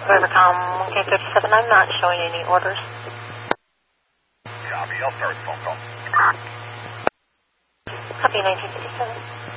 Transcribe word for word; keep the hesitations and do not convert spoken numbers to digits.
Rivercom one K thirty-seven, I'm not showing any orders. Copy, I'll start the phone call. Copy nineteen fifty-seven.